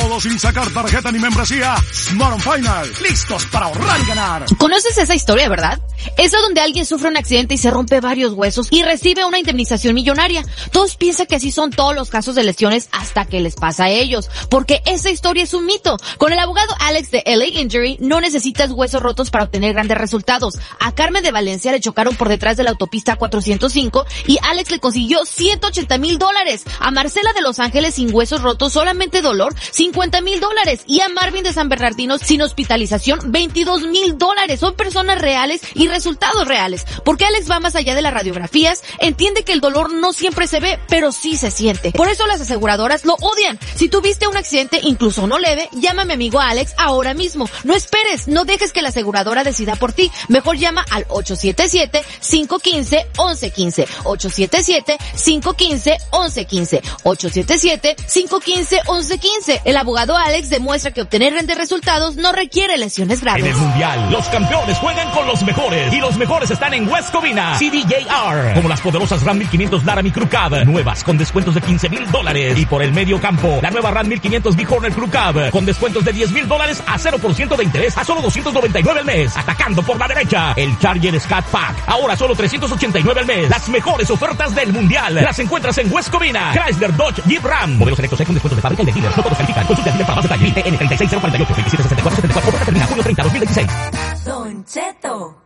Todo sin sacar tarjeta ni membresía. Smart on Final. Listos para ahorrar y ganar. ¿Conoces esa historia, verdad? Esa donde alguien sufre un accidente y se rompe varios huesos y recibe una indemnización millonaria. Todos piensan que así son todos los casos de lesiones hasta que les pasa a ellos, porque esa historia es un mito. Con el abogado Alex de LA Injury no necesitas huesos rotos para obtener grandes resultados. A Carmen de Valencia le chocaron por detrás de la autopista 405 y Alex le consiguió $180,000. A Marcela de Los Ángeles sin huesos rotos, solamente dolor, $50,000. Y a Marvin de San Bernardino sin hospitalización, $22,000. Son personas reales y resultados reales. Porque Alex va más allá de las radiografías, entiende que el dolor no siempre se ve, pero sí se siente. Por eso las aseguradoras lo odian. Si tuviste un accidente, incluso no leve, llama a mi amigo Alex ahora mismo. No esperes, no dejes que la aseguradora decida por ti. Mejor llama al 877-515-1115. 877-515-1115. 877-515-1115. El abogado Alex demuestra que obtener grandes resultados no requiere lesiones graves. En el Mundial, los campeones juegan con los mejores. Y los mejores están en West Covina. CDJR. Como las poderosas RAM 1500 Laramie Crew Cab. Nuevas con descuentos de $15,000. Y por el medio campo, la nueva RAM 1500 Big-Horner Crew Cab. Con descuentos de $10,000 a 0% de interés a solo $299 al mes. Atacando por la derecha. El Charger Scat Pack. Ahora solo $389 al mes. Las mejores ofertas del Mundial las encuentras en West Covina. Chrysler, Dodge, Jeep, Ram. Modelos selectos con descuentos de fábrica y de dealers. No todos califican. Consulta al dealer para más detalles. TN 36048 276474. Oferta termina junio 30, 2026. Don Cheto.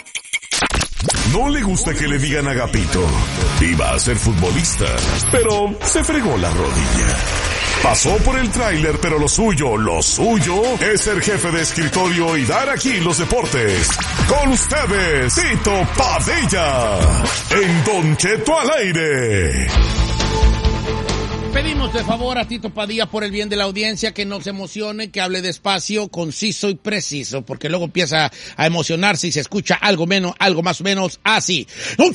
No le gusta que le digan Agapito. Iba a ser futbolista, pero se fregó la rodilla. Pasó por el tráiler, pero lo suyo es ser jefe de escritorio y dar aquí los deportes. Con ustedes, Tito Padilla, en Don Cheto al aire. Pedimos de favor a Tito Padilla, por el bien de la audiencia, que no se emocione, que hable despacio, conciso y preciso, porque luego empieza a emocionarse y se escucha algo más o menos así. Don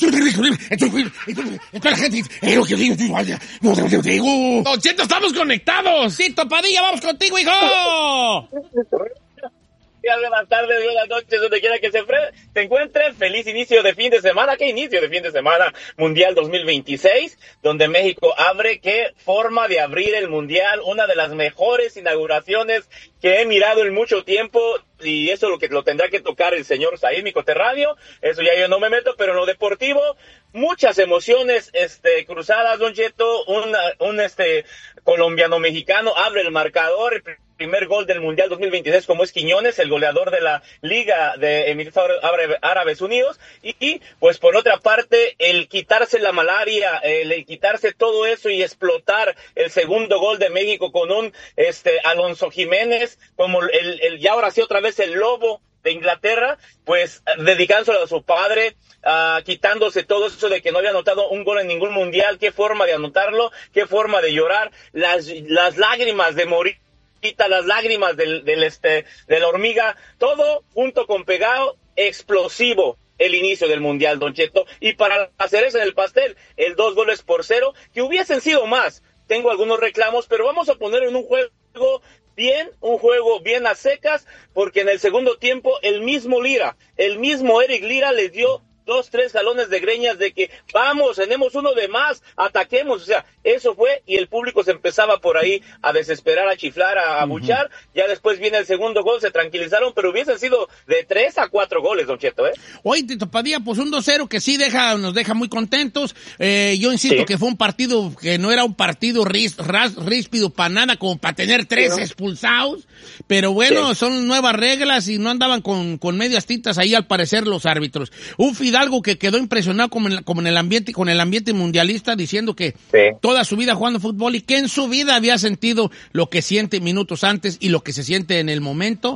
Cheto, estamos conectados. Tito Padilla, vamos contigo, hijo. Buenas tardes, buenas noches, donde quiera que se encuentre. Feliz inicio de fin de semana. ¿Qué inicio de fin de semana? Mundial 2026, donde México abre. Qué forma de abrir el Mundial. Una de las mejores inauguraciones que he mirado en mucho tiempo. Y eso lo tendrá que tocar el señor Said, mi coterráneo. Eso ya yo no me meto, pero en lo deportivo, muchas emociones cruzadas, Don Cheto. Un colombiano-mexicano abre el marcador. El primer gol del Mundial 2026, como es Quiñones, el goleador de la Liga de Emiratos Árabes Unidos, y pues por otra parte, el quitarse la malaria, el quitarse todo eso y explotar el segundo gol de México con un Alonso Jiménez, como y ahora sí otra vez el lobo de Inglaterra, pues dedicándoselo a su padre, quitándose todo eso de que no había anotado un gol en ningún mundial. Qué forma de anotarlo, qué forma de llorar, las lágrimas de morir, las lágrimas de la hormiga, todo junto con pegado, explosivo el inicio del Mundial, Don Cheto. Y para la cereza en el pastel, el 2-0, que hubiesen sido más. Tengo algunos reclamos, pero vamos a poner en un juego bien a secas, porque en el segundo tiempo el mismo Eric Lira les dio 2-3 jalones de greñas de que vamos, tenemos uno de más, ataquemos. O sea, eso fue, y el público se empezaba por ahí a desesperar, a chiflar, a abuchar. Ya después viene el segundo gol, se tranquilizaron, pero hubiesen sido de 3 a 4 goles, Don Cheto, Oye, Tito Padilla, pues un 2-0 que sí nos deja muy contentos. Yo insisto que fue un partido que no era un partido ríspido para nada, como para tener 3 expulsados, pero bueno, son nuevas reglas y no andaban con medias tintas ahí al parecer los árbitros. Un Fidalgo que quedó impresionado con el ambiente mundialista, diciendo que toda su vida jugando fútbol y que en su vida había sentido lo que siente minutos antes y lo que se siente en el momento,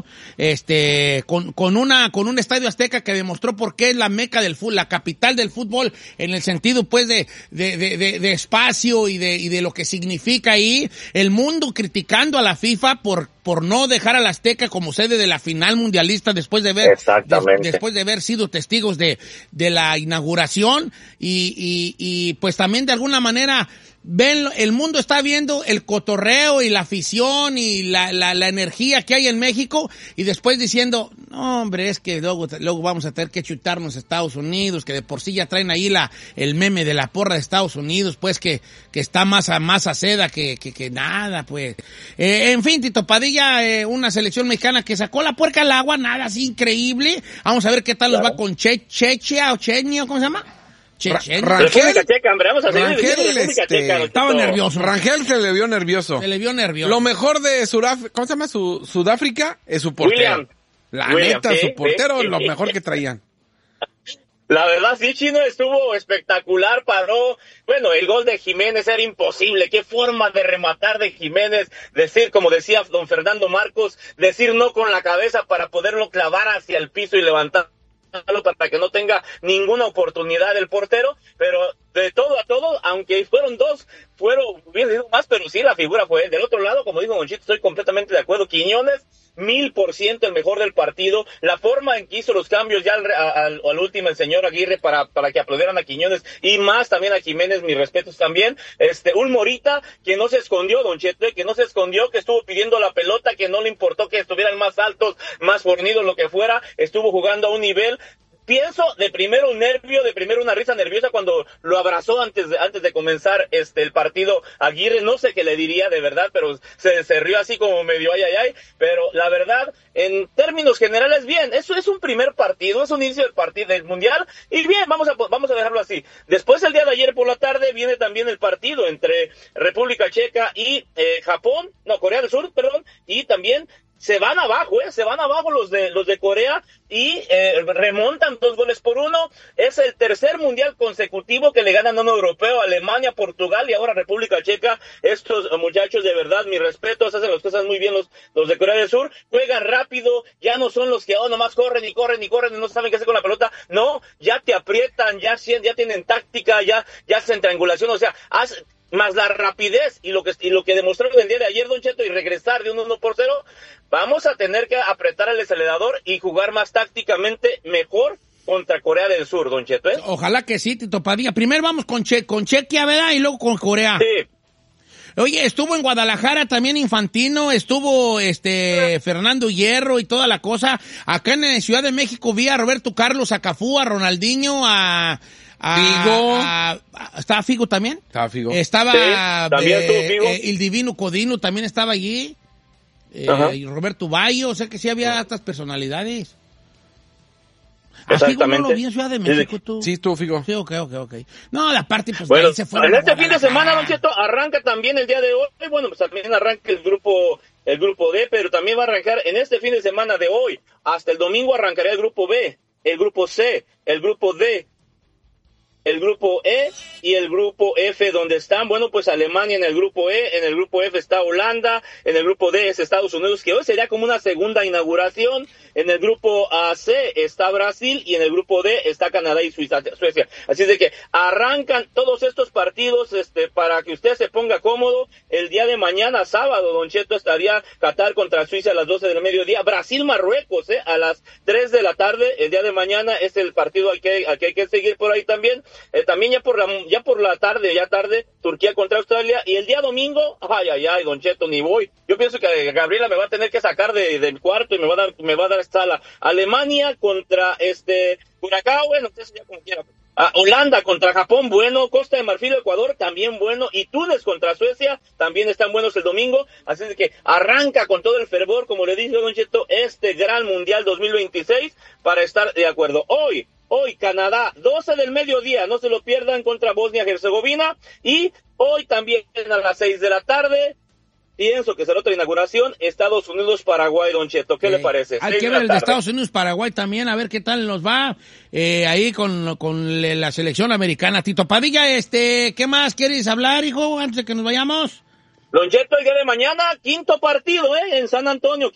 con un estadio Azteca que demostró por qué es la meca del fútbol, la capital del fútbol, en el sentido pues de espacio y de lo que significa ahí. El mundo criticando a la FIFA por no dejar al Azteca como sede de la final mundialista después de haber sido testigos de la inauguración y pues también de alguna manera el mundo está viendo el cotorreo y la afición y la energía que hay en México y después diciendo, no, hombre, es que luego vamos a tener que chutarnos a Estados Unidos, que de por sí ya traen ahí el meme de la porra de Estados Unidos, pues que está más a seda que nada, pues. En fin, Tito Padilla, una selección mexicana que sacó la puerca al agua, nada así increíble. Vamos a ver qué tal nos va con Chechia o Chenio, ¿cómo se llama? República Checa, hombre, vamos a seguir diciendo República Checa. Estaba nervioso. Rangel se le vio nervioso. Lo mejor de Sudáfrica, ¿cómo se llama? Sudáfrica es su portero. William, neta, su portero, lo mejor que traían. La verdad, sí, Chino, estuvo espectacular, paró. Bueno, el gol de Jiménez era imposible. Qué forma de rematar de Jiménez. Decir, como decía don Fernando Marcos, decir no con la cabeza para poderlo clavar hacia el piso y levantar para que no tenga ninguna oportunidad el portero, pero de todo a todo, aunque hubiera sido más, pero sí la figura fue del otro lado, como dijo Don Chito, estoy completamente de acuerdo. Quiñones, 1000% el mejor del partido, la forma en que hizo los cambios ya al último el señor Aguirre para que aplaudieran a Quiñones y más también a Jiménez, mis respetos también, un Morita que no se escondió, Don Cheto, que no se escondió, que estuvo pidiendo la pelota, que no le importó que estuvieran más altos, más fornidos, lo que fuera, estuvo jugando a un nivel. Pienso de primero una risa nerviosa cuando lo abrazó antes de comenzar el partido Aguirre, no sé qué le diría de verdad, pero se rió así como medio ay, pero la verdad, en términos generales, bien, eso es un primer partido, es un inicio del partido del Mundial, y bien, vamos a dejarlo así. Después, el día de ayer por la tarde, viene también el partido entre República Checa y Corea del Sur, y también se van abajo los de Corea y remontan 2-1. Es el tercer mundial consecutivo que le ganan a un europeo, Alemania, Portugal y ahora República Checa. Estos muchachos, de verdad, mis respetos, hacen las cosas muy bien los de Corea del Sur, juegan rápido, ya no son los que nomás corren y no saben qué hacer con la pelota, no, ya te aprietan, ya tienen táctica, ya hacen triangulación, o sea, más la rapidez y lo que demostraron el día de ayer, Don Cheto, y regresar de un 1-0, vamos a tener que apretar el acelerador y jugar más tácticamente mejor contra Corea del Sur, Don Cheto, ¿eh? Ojalá que sí, Tito Padilla. Primero vamos con Chequia, ¿verdad? Y luego con Corea. Sí. Oye, estuvo en Guadalajara también Infantino, estuvo Fernando Hierro y toda la cosa. Acá en Ciudad de México vi a Roberto Carlos, a Cafú, a Ronaldinho, Figo. ¿Estaba Figo también? Estaba Figo. Estaba también estuvo Figo. el Divino Codino también estaba allí. Y Roberto Bayo, o sea que sí había estas personalidades. ¿A Figo no lo vi en Ciudad de México tú? Sí, estuvo Figo. Sí, ok. No, la parte, pues, bueno, ahí se fue. En este fin de semana, Don Cheto, arranca también el día de hoy. Bueno, pues también arranca el grupo D, pero también va a arrancar en este fin de semana de hoy. Hasta el domingo arrancará el grupo B, el grupo C, el grupo D, el grupo E y el grupo F, donde están, bueno, pues Alemania en el grupo E, en el grupo F está Holanda, en el grupo D es Estados Unidos, que hoy sería como una segunda inauguración, en el grupo C está Brasil y en el grupo D está Canadá y Suecia. Así de que arrancan todos estos partidos para que usted se ponga cómodo. El día de mañana, sábado, Don Cheto, estaría Qatar contra Suiza a las 12 del mediodía, Brasil-Marruecos a las 3 de la tarde, el día de mañana es el partido al que hay que seguir por ahí también. También ya por la tarde, Turquía contra Australia, y el día domingo, Don Cheto, ni voy. Yo pienso que Gabriela me va a tener que sacar del cuarto y me va a dar sala. Alemania contra Curacao, bueno, entonces ya como quiera. Holanda contra Japón, bueno. Costa de Marfil, Ecuador, también bueno. Y Túnez contra Suecia, también están buenos el domingo. Así de que arranca con todo el fervor, como le dije, Don Cheto, gran Mundial 2026 para estar de acuerdo. Hoy, Canadá, 12 del mediodía, no se lo pierdan, contra Bosnia-Herzegovina. Y hoy también a las 6 de la tarde, pienso que será otra inauguración, Estados Unidos-Paraguay, Don Cheto. ¿Qué le parece? Hay que ver el de Estados Unidos-Paraguay también, a ver qué tal nos va ahí con la selección americana. Tito Padilla, ¿qué más quieres hablar, hijo, antes de que nos vayamos? Don Cheto, el día de mañana, quinto partido, en San Antonio,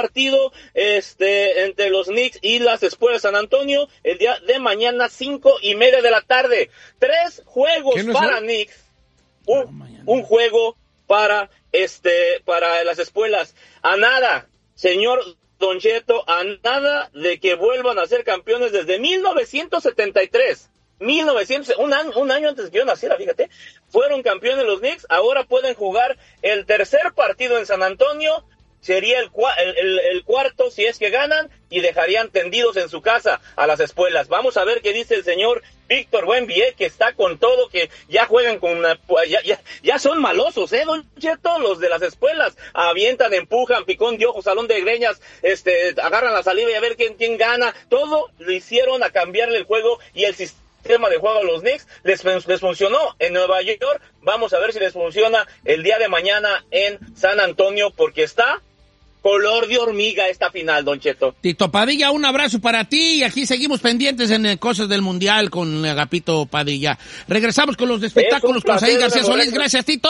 entre los Knicks y las Espuelas de San Antonio, el día de mañana, 5:30 de la tarde. 3 juegos para Knicks, un juego para las Espuelas. A nada, señor Don Cheto, a nada de que vuelvan a ser campeones desde 1973. un año antes que yo naciera, fíjate, fueron campeones los Knicks, ahora pueden jugar el tercer partido en San Antonio, sería el cuarto si es que ganan, y dejarían tendidos en su casa a las espuelas. Vamos a ver qué dice el señor Víctor Wembanyama, que está con todo, que ya juegan con ya son malosos, don Cheto, los de las espuelas, avientan, empujan, picón de ojos, salón de greñas, agarran la saliva y a ver quién gana, todo lo hicieron a cambiarle el juego y el sistema de juego a los Knicks, les funcionó en Nueva York, vamos a ver si les funciona el día de mañana en San Antonio, porque está color de hormiga esta final, don Cheto. Tito Padilla, un abrazo para ti, y aquí seguimos pendientes en cosas del Mundial con Agapito Padilla. Regresamos con los espectáculos con Said García Solís. Gracias, Tito.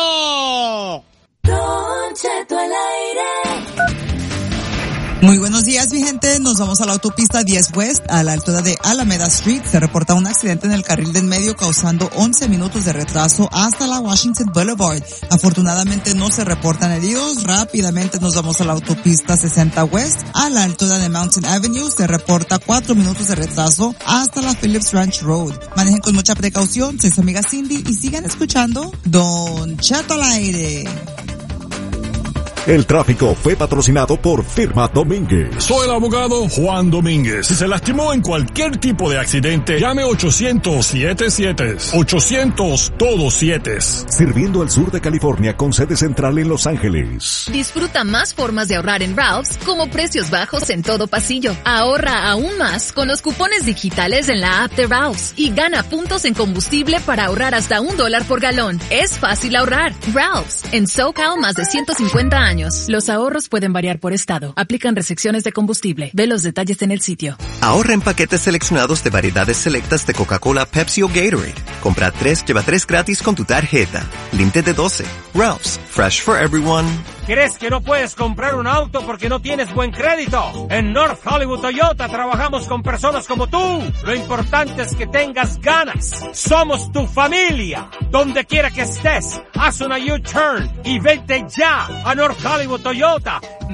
Don Cheto al aire. Muy buenos días, mi gente. Nos vamos a la autopista 10 West, a la altura de Alameda Street. Se reporta un accidente en el carril de en medio causando 11 minutos de retraso hasta la Washington Boulevard. Afortunadamente no se reportan heridos. Rápidamente nos vamos a la autopista 60 West, a la altura de Mountain Avenue. Se reporta 4 minutos de retraso hasta la Phillips Ranch Road. Manejen con mucha precaución. Soy su amiga Cindy y sigan escuchando Don Cheto al aire. El tráfico fue patrocinado por Firma Domínguez. Soy el abogado Juan Domínguez. Si se lastimó en cualquier tipo de accidente, llame 800-77. 800 todos 7. Sirviendo al sur de California con sede central en Los Ángeles. Disfruta más formas de ahorrar en Ralph's, como precios bajos en todo pasillo. Ahorra aún más con los cupones digitales en la app de Ralph's y gana puntos en combustible para ahorrar hasta $1 por galón. Es fácil ahorrar. Ralph's, en SoCal más de 150 años. Los ahorros pueden variar por estado. Aplican restricciones de combustible. Ve los detalles en el sitio. Ahorra en paquetes seleccionados de variedades selectas de Coca-Cola, Pepsi o Gatorade. Compra 3, lleva 3 gratis con tu tarjeta. Límite de 12. Ralph's, fresh for everyone. ¿Crees que no puedes comprar un auto porque no tienes buen crédito? En North Hollywood Toyota trabajamos con personas como tú. Lo importante es que tengas ganas. Somos tu familia. Donde quiera que estés, haz una U-turn y vete ya a North Hollywood Toyota.